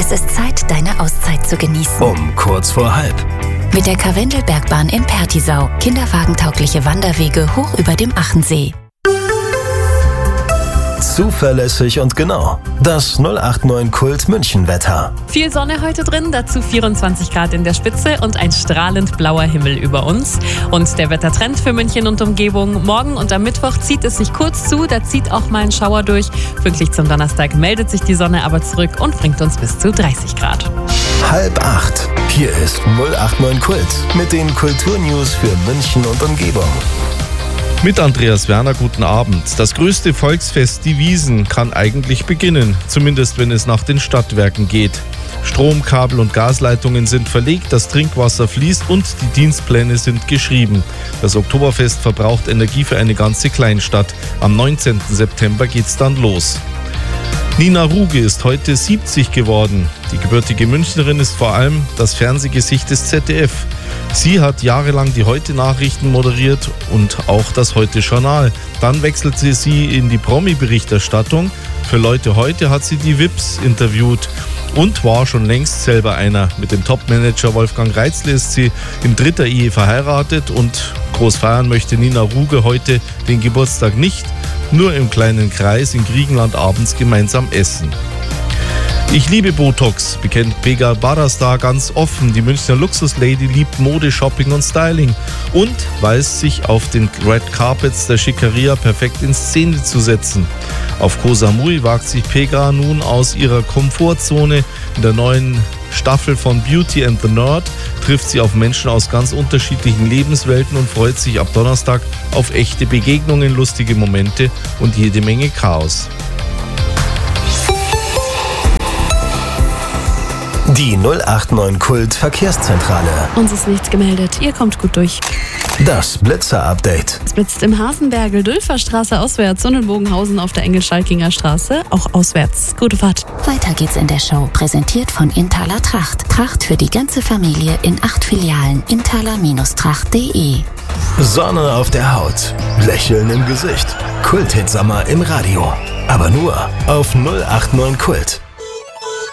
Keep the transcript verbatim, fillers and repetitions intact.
Es ist Zeit, deine Auszeit zu genießen. Um kurz vor halb. Mit der Karwendelbergbahn in Pertisau. Kinderwagentaugliche Wanderwege hoch über dem Achensee. Zuverlässig und genau. Das null acht neun Kult München Wetter. Viel Sonne heute drin, dazu vierundzwanzig Grad in der Spitze und ein strahlend blauer Himmel über uns. Und der Wettertrend für München und Umgebung: Morgen und am Mittwoch zieht es sich kurz zu, da zieht auch mal ein Schauer durch. Pünktlich zum Donnerstag meldet sich die Sonne aber zurück und bringt uns bis zu dreißig Grad. Halb acht. Hier ist null acht neun Kult mit den Kulturnews für München und Umgebung. Mit Andreas Werner, guten Abend. Das größte Volksfest, die Wiesn, kann eigentlich beginnen, zumindest wenn es nach den Stadtwerken geht. Strom, Kabel und Gasleitungen sind verlegt, das Trinkwasser fließt und die Dienstpläne sind geschrieben. Das Oktoberfest verbraucht Energie für eine ganze Kleinstadt. Am neunzehnten September geht's dann los. Nina Ruge ist heute siebzig geworden. Die gebürtige Münchnerin ist vor allem das Fernsehgesicht des Z D F. Sie hat jahrelang die Heute-Nachrichten moderiert und auch das Heute-Journal. Dann wechselte sie in die Promi-Berichterstattung. Für Leute heute hat sie die Vips interviewt und war schon längst selber einer. Mit dem Top-Manager Wolfgang Reitzle ist sie in dritter Ehe verheiratet und groß feiern möchte Nina Ruge heute den Geburtstag nicht. Nur im kleinen Kreis in Griechenland abends gemeinsam essen. Ich liebe Botox, bekennt Pega Barastar ganz offen. Die Münchner Luxuslady liebt Mode, Shopping und Styling und weiß sich auf den Red Carpets der Schickeria perfekt in Szene zu setzen. Auf Koh Samui wagt sich Pega nun aus ihrer Komfortzone. In der neuen Staffel von Beauty and the Nerd trifft sie auf Menschen aus ganz unterschiedlichen Lebenswelten und freut sich ab Donnerstag auf echte Begegnungen, lustige Momente und jede Menge Chaos. Die null acht neun Kult Verkehrszentrale. Uns ist nichts gemeldet. Ihr kommt gut durch. Das Blitzer-Update. Es blitzt im Hasenbergel, Dülferstraße auswärts und in Bogenhausen auf der Engelschalkinger Straße auch auswärts. Gute Fahrt. Weiter geht's in der Show. Präsentiert von Inthaler Tracht. Tracht für die ganze Familie in acht Filialen. inthaler Tracht punkt de. Sonne auf der Haut. Lächeln im Gesicht. Kult-Hit-Sommer im Radio. Aber nur auf null acht neun Kult.